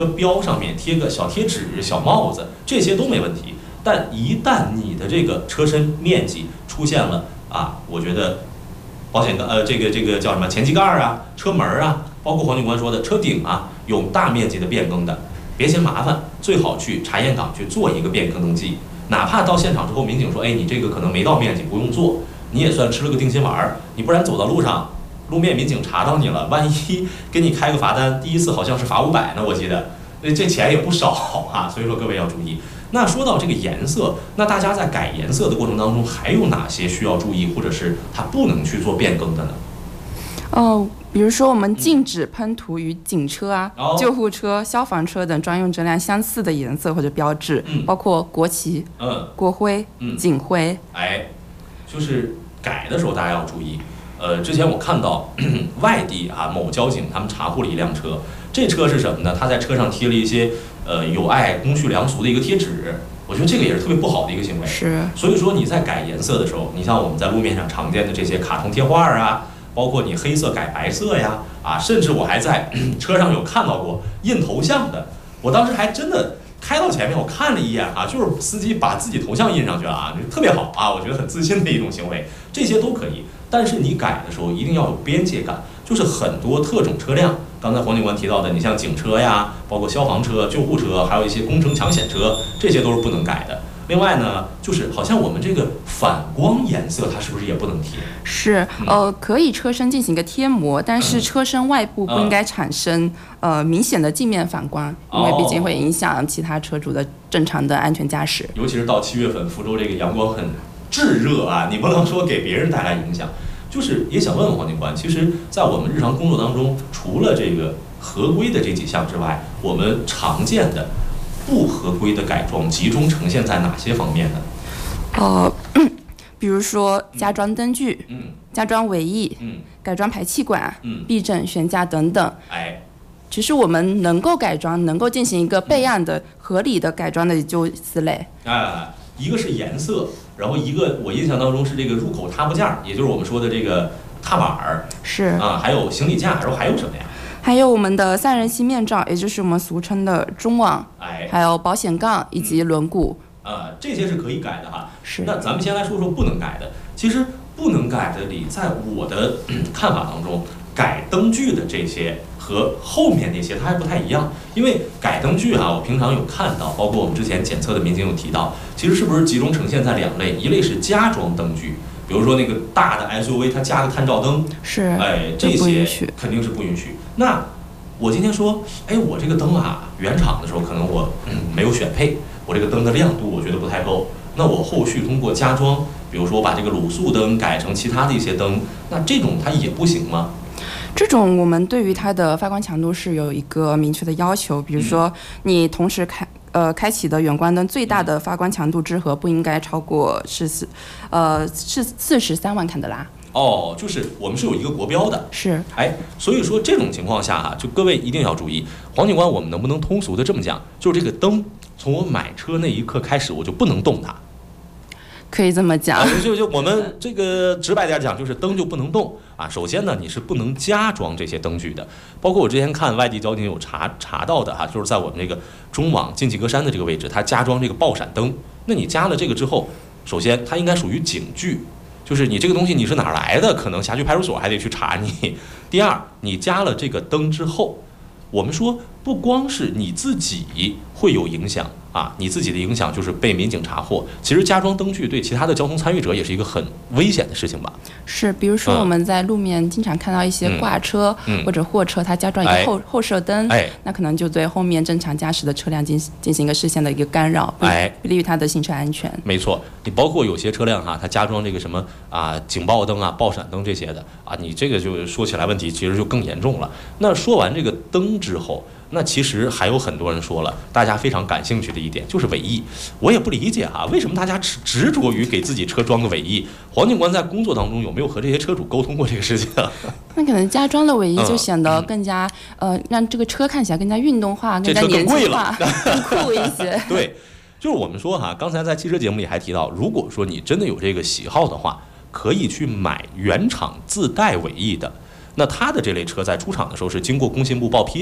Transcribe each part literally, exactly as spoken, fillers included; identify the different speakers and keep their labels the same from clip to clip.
Speaker 1: 标上面贴个小贴纸、小帽子，这些都没问题。但一旦你的这个车身面积出现了啊，我觉得保险杠呃这个这个叫什么前机盖啊、车门啊，包括黄警官说的车顶啊，有大面积的变更的，别嫌麻烦，最好去查验岗去做一个变更登记。哪怕到现场之后，民警说，哎，你这个可能没到面积，不用做，你也算吃了个定心丸。你不然走到路上。路面民警查到你了，万一给你开个罚单，第一次好像是罚五百呢，我记得，那这钱也不少啊，所以说各位要注意。那说到这个颜色，那大家在改颜色的过程当中，还有哪些需要注意，或者是它不能去做变更的呢？
Speaker 2: 哦，比如说我们禁止喷涂与警车啊、
Speaker 1: 哦、
Speaker 2: 救护车、消防车等专用车辆相似的颜色或者标志，
Speaker 1: 嗯、
Speaker 2: 包括国旗、
Speaker 1: 嗯、
Speaker 2: 国徽、
Speaker 1: 嗯、
Speaker 2: 警徽。
Speaker 1: 哎，就是改的时候大家要注意。呃，之前我看到咳咳外地啊某交警他们查获了一辆车，这车是什么呢？他在车上贴了一些呃有碍公序良俗的一个贴纸，我觉得这个也是特别不好的一个行为。
Speaker 2: 是。
Speaker 1: 所以说你在改颜色的时候，你像我们在路面上常见的这些卡通贴画啊，包括你黑色改白色呀，啊，甚至我还在车上有看到过印头像的，我当时还真的。开到前面，我看了一眼啊，就是司机把自己头像印上去了啊，特别好啊，我觉得很自信的一种行为，这些都可以。但是你改的时候一定要有边界感，就是很多特种车辆，刚才黄警官提到的，你像警车呀，包括消防车、救护车，还有一些工程抢险车，这些都是不能改的。另外呢，就是好像我们这个反光颜色，它是不是也不能贴？
Speaker 2: 是，呃，可以车身进行一个贴膜，但是车身外部不应该产生、嗯、呃明显的镜面反光，因为毕竟会影响其他车主的正常的安全驾驶。
Speaker 1: 尤其是到七月份，福州这个阳光很炙热啊，你不能说给别人带来影响。就是也想问问黄警官，其实，在我们日常工作当中，除了这个合规的这几项之外，我们常见的不合规的改装集中呈现在哪些方面呢？
Speaker 2: 呃，比如说加装灯具、
Speaker 1: 嗯、
Speaker 2: 加装尾翼、
Speaker 1: 嗯、
Speaker 2: 改装排气管、
Speaker 1: 嗯、
Speaker 2: 避震、悬架等等。
Speaker 1: 哎，
Speaker 2: 其实我们能够改装、能够进行一个备案的、合理的改装的就四类。
Speaker 1: 啊，一个是颜色，然后一个我印象当中是这个入口踏步架，也就是我们说的这个踏板儿。
Speaker 2: 是
Speaker 1: 啊，还有行李架，然后还有什么呀？
Speaker 2: 还有我们的散热器面罩，也就是我们俗称的中网，
Speaker 1: 哎，
Speaker 2: 还有保险杠以及轮毂。
Speaker 1: 啊，这些是可以改的哈。
Speaker 2: 是。
Speaker 1: 那咱们先来说说不能改的。其实不能改的里，在我的、嗯、看法当中，改灯具的这些和后面那些它还不太一样。因为改灯具啊，我平常有看到，包括我们之前检测的民警有提到，其实是不是集中呈现在两类？一类是加装灯具。比如说那个大的 S U V， 它加个探照灯，
Speaker 2: 是，
Speaker 1: 哎，这些肯定是不允许。那我今天说，哎，我这个灯啊，原厂的时候可能我、嗯、没有选配，我这个灯的亮度我觉得不太够。那我后续通过加装，比如说我把这个卤素灯改成其他的一些灯，那这种它也不行吗？
Speaker 2: 这种我们对于它的发光强度是有一个明确的要求，比如说你同时开。呃，开启的远光灯最大的发光强度之和不应该超过是四，呃，是四十三万坎德拉。
Speaker 1: 哦，就是我们是有一个国标的。
Speaker 2: 是。
Speaker 1: 哎，所以说这种情况下哈、啊，就各位一定要注意，黄警官，我们能不能通俗的这么讲，就是这个灯从我买车那一刻开始，我就不能动它。
Speaker 2: 可以这么讲，
Speaker 1: 啊、就就我们这个直白点讲，就是灯就不能动啊。首先呢，你是不能加装这些灯具的，包括我之前看外地交警有查查到的哈、啊，就是在我们这个中网进气格栅的这个位置，它加装这个爆闪灯。那你加了这个之后，首先它应该属于警具，就是你这个东西你是哪儿来的，可能辖区派出所还得去查你。第二，你加了这个灯之后，我们说不光是你自己会有影响。啊，你自己的影响就是被民警查获。其实加装灯具对其他的交通参与者也是一个很危险的事情吧？
Speaker 2: 是，比如说我们在路面经常看到一些挂车或者货车，它加装一个后、嗯、后射灯，
Speaker 1: 哎，
Speaker 2: 那可能就对后面正常驾驶的车辆进进行一个视线的一个干扰，哎，不利于它的行车安全。
Speaker 1: 没错，你包括有些车辆哈，它加装这个什么啊警报灯啊、爆闪灯这些的啊，你这个就说起来问题其实就更严重了。那说完这个灯之后，那其实还有很多人说了，大家非常感兴趣的一点就是尾翼，我也不理解啊，为什么大家执执着于给自己车装个尾翼？黄警官在工作当中有没有和这些车主沟通过这个事情？
Speaker 2: 那可能加装了尾翼就显得更加、嗯、呃，让这个车看起来更加运动化、更加年轻化、更酷一些。
Speaker 1: 对，就是我们说哈，刚才在汽车节目里还提到，如果说你真的有这个喜好的话，可以去买原厂自带尾翼的。那它的这类车在出厂的时候是经过工信部报批的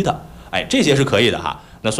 Speaker 1: 哎，这些是可以的哈。